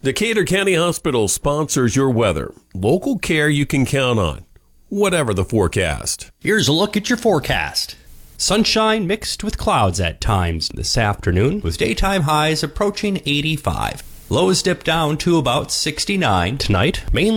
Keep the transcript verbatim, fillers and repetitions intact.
Decatur County Hospital sponsors your weather. Local care you can count on, whatever the forecast. Here's a look at your forecast. Sunshine mixed with clouds at times this afternoon, with daytime highs approaching eighty-five. Lows dip down to about sixty-nine tonight, mainly